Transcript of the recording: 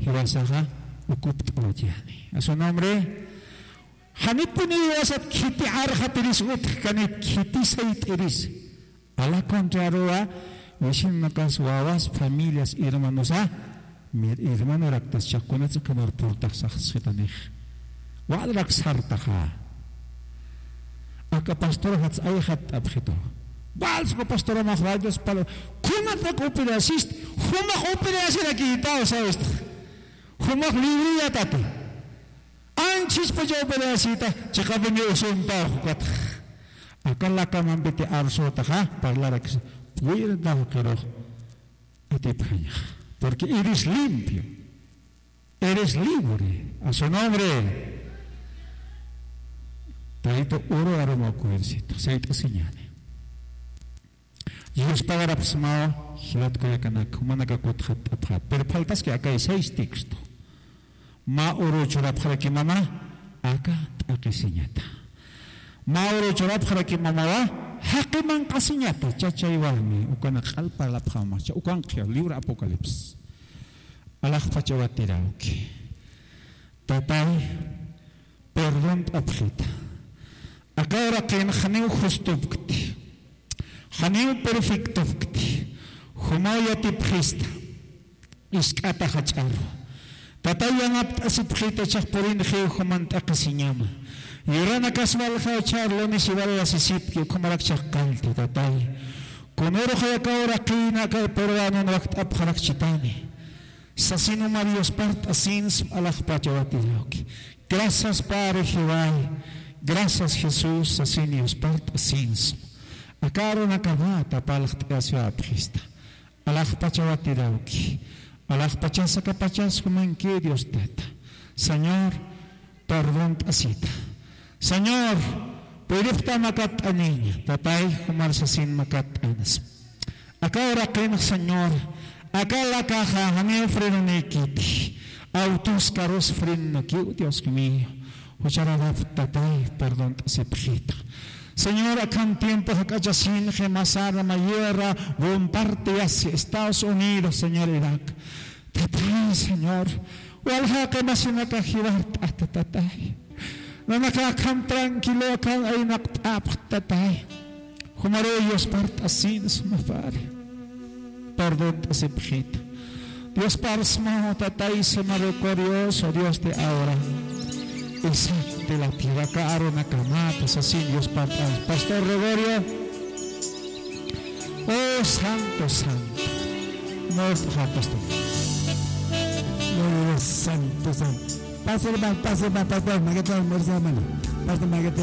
Hiwasaga ukupt odiani. A su nombre, Hanipuni wasat kiti arhatiris utkanit kiti saitiris. A la contraria, Wishin nakas wawas familias hermanos mir hermano raktas chakunats kamar purtak sakhsitanich. Wadrak sartaha. Aka pastor hats ayhat abkhito. Bals ko pastor mahrajos palo. Kumat nak operasyist, humak operasy nakita sa ist. Humak libriya tati. Anchis pa jo operasy ta, tsaka bini usunta hukat. Akala ka mambiti arso ta ha, parlarak puir daw kero atipanya. Porque eres limpio. Eres libre. A su nombre. Taito oro aroma kuirsita. Saito sinyane. Dios pagará psmao hilat ko yakana kumanaka kuthat aphat. Pero faltas que acá hay 6 textos. Ma oro chorap haraki mama acá akisinyata. Ma oro chorap haraki mama wa hakiman kasinyata chachaiwami ukana kalpa lapkhama cha ukan khia libro Apocalipsis. Allah pachawatirauki. Tatay perdón apkhita. Acá ora ken khaniu khustubkti. Khaniu perfectovkti. Humayati pkhista. Iskata khacharo. Tatay yanap asipkhita chakporin kheu khumant akasinyama. Yurana kasmal khachar loni sibara asisip ki kumarak chakkalti tatay. Kunoro khaya ka ora kina ka peruano waqt abkharak chitani. Sasino Marios part asins alach pachawatirauki. Gracias Padre Jehová. Gracias Jesús, asinios part asins. Akaro nakavata palach asya Krista. Alach pachawatirauki. Alach pachasa kapachas kumanke Dios tata. Señor, perdón asita. Señor, purifta makat aninya. Tatay kumarsasin makat anas. Akara kena Señor. Akala kaha hami freno nekiti. Autos carros freno ki Dios mío. Hucharabaf tatay perdón sepjita. Señor, acá en tiempo hacayasin gemasara mayera bombarte hacia Estados Unidos, Señor Irak. Tatay, Señor. Walha que masina kahibart hasta tatay. No nakakam tranquilo acá ay naktap tatay. Humarellos partasin sumafari. Perdón sepjita. Dios parsmo tatay se maravilloso Dios de ahora. De la tierra caro na camatas así Dios Pastor Gregorio. Oh santo santo. No pastor. No santo santo. Pase pastor, magete almuerzo mano. Pastor magete